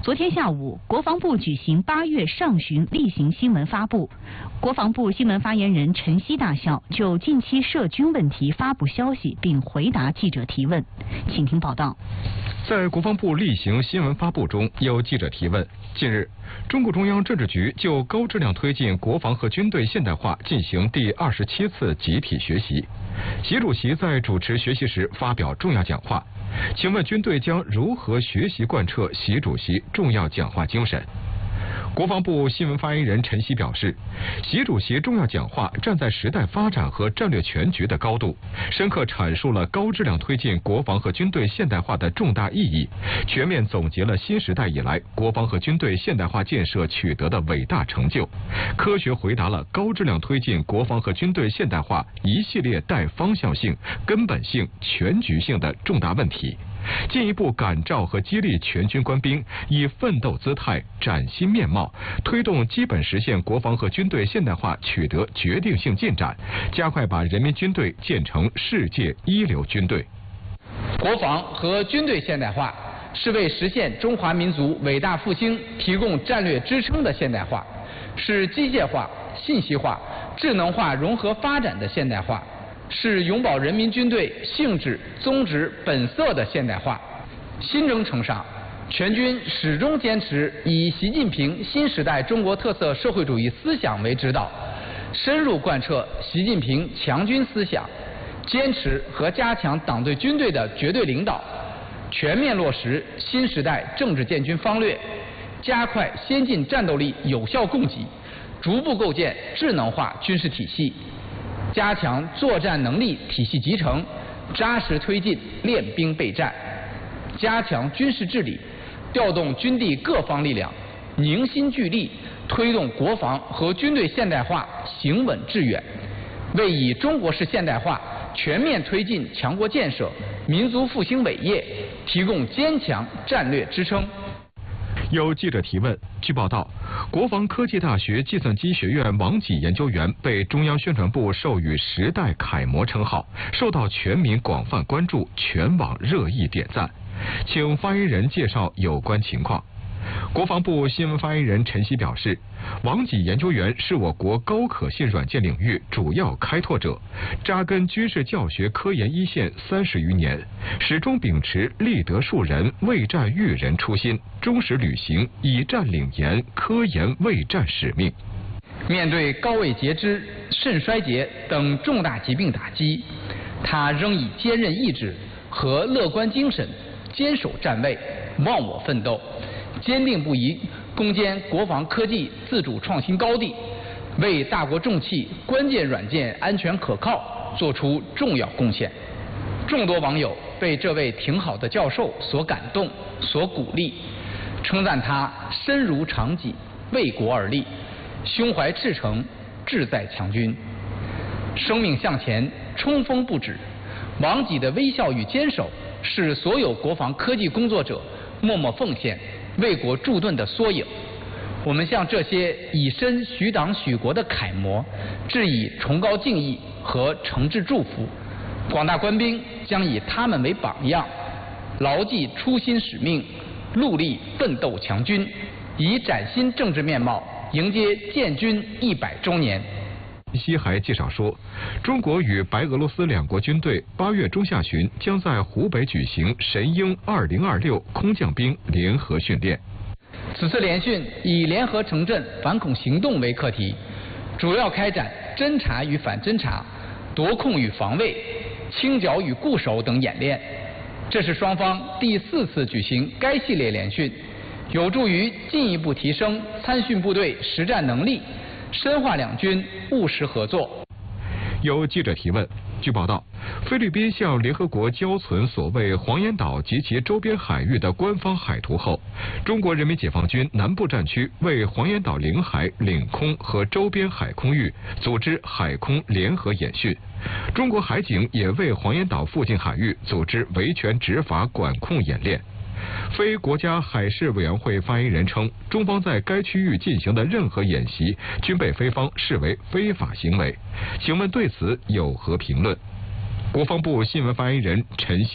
昨天下午，国防部举行8月上旬例行新闻发布。国防部新闻发言人陈希大校就近期涉军问题发布消息，并回答记者提问。请听报道。 在国防部例行新闻发布中，有记者提问：近日，中共中央政治局就高质量推进国防和军队现代化进行第27次集体学习。习主席在主持学习时发表重要讲话，请问军队将如何学习贯彻习主席重要讲话精神？国防部新闻发言人陈希表示，习主席重要讲话站在时代发展和战略全局的高度，深刻阐述了高质量推进国防和军队现代化的重大意义，全面总结了新时代以来国防和军队现代化建设取得的伟大成就，科学回答了高质量推进国防和军队现代化一系列带方向性、根本性、全局性的重大问题，进一步感召和激励全军官兵以奋斗姿态崭新面貌，推动基本实现国防和军队现代化取得决定性进展，加快把人民军队建成世界一流军队。 国防和军队现代化是为实现中华民族伟大复兴提供战略支撑的现代化，是机械化、信息化、智能化融合发展的现代化，是永葆人民军队性质、宗旨、本色的现代化。新征程上，全军始终坚持以习近平新时代中国特色社会主义思想为指导，深入贯彻习近平强军思想，坚持和加强党对军队的绝对领导，全面落实新时代政治建军方略，加快先进战斗力有效供给，逐步构建智能化军事体系，加强作战能力体系集成，扎实推进练兵备战，加强军事治理，调动军地各方力量，凝心聚力，推动国防和军队现代化行稳致远，为以中国式现代化全面推进强国建设、民族复兴伟业提供坚强战略支撑。 有记者提问，据报道，国防科技大学计算机学院王济研究员被中央宣传部授予时代楷模称号，受到全民广泛关注，全网热议点赞。请发言人介绍有关情况。国防部新闻发言人陈希表示，王济研究员是我国高可信软件领域主要开拓者，扎根军事教学科研一线30余年，始终秉持立德树人、为战育人初心，忠实履行以战领研、科研为战使命。 面对高位截肢、肾衰竭等重大疾病打击，他仍以坚韧意志和乐观精神坚守站位，忘我奋斗，坚定不移攻坚国防科技自主创新高地，为大国重器关键软件安全可靠做出重要贡献。众多网友被这位挺好的教授所感动、所鼓励，称赞他身如长戟，为国而立，胸怀赤诚，志在强军。生命向前，冲锋不止。王济的微笑与坚守，是所有国防科技工作者默默奉献、为国驻盾的缩影。我们向这些以身许党许国的楷模致以崇高敬意和诚挚祝福。广大官兵将以他们为榜样，牢记初心使命，戮力奋斗强军，以崭新政治面貌迎接建军100周年。 西还介绍说，中国与白俄罗斯两国军队8月中下旬将在湖北举行神鹰2026空降兵联合训练。 此次联训以联合城镇反恐行动为课题，主要开展侦察与反侦察、夺控与防卫、清剿与固守等演练。这是双方第4次举行该系列联训，有助于进一步提升参训部队实战能力，深化两军务实合作。 有记者提问，据报道，菲律宾向联合国交存所谓黄岩岛及其周边海域的官方海图后，中国人民解放军南部战区为黄岩岛领海、领空和周边海空域组织海空联合演训。中国海警也为黄岩岛附近海域组织维权执法管控演练。非国家海事委员会发言人称，中方在该区域进行的任何演习均被菲方视为非法行为。请问对此有何评论？国防部新闻发言人陈希